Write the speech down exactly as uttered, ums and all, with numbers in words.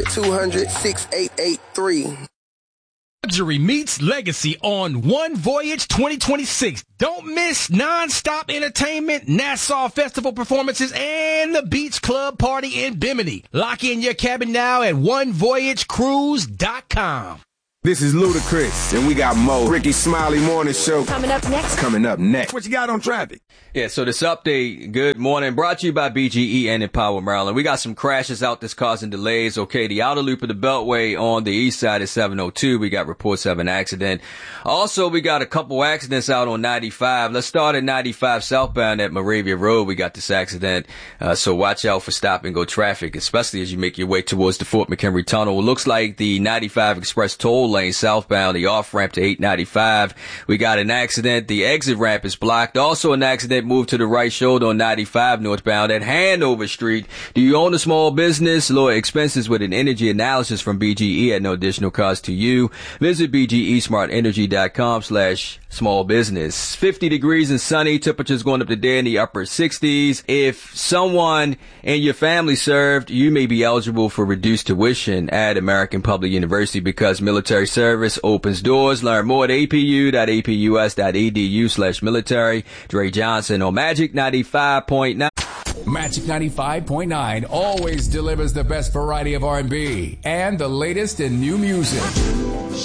two hundred, six eight eight three. Luxury meets legacy on One Voyage twenty twenty-six. Don't miss non-stop entertainment, Nassau Festival performances, and the Beach Club Party in Bimini. Lock in your cabin now at one voyage cruise dot com. This is Ludacris, and we got Mo. Ricky Smiley Morning Show. Coming up next. Coming up next. What you got on traffic? Yeah, so this update, good morning, brought to you by B G E and Empower Maryland. We got some crashes out that's causing delays. Okay, the outer loop of the Beltway on the east side is seven oh two. We got reports of an accident. Also, we got a couple accidents out on ninety-five. Let's start at ninety-five southbound at Moravia Road. We got this accident, uh, so watch out for stop and go traffic, especially as you make your way towards the Fort McHenry Tunnel. It looks like the ninety-five Express toll lane southbound, the off-ramp to eight ninety-five. We got an accident. The exit ramp is blocked. Also an accident moved to the right shoulder on ninety-five northbound at Hanover Street. Do you own a small business? Lower expenses with an energy analysis from B G E at no additional cost to you. Visit B G E smart energy dot com slash small business. fifty degrees and sunny. Temperatures going up today in the upper sixties. If someone in your family served, you may be eligible for reduced tuition at American Public University because military service opens doors. Learn more at A P U dot A P U S dot E D U slash military. Dre Johnson on Magic ninety-five point nine. Magic ninety-five point nine always delivers the best variety of R and B and the latest in new music.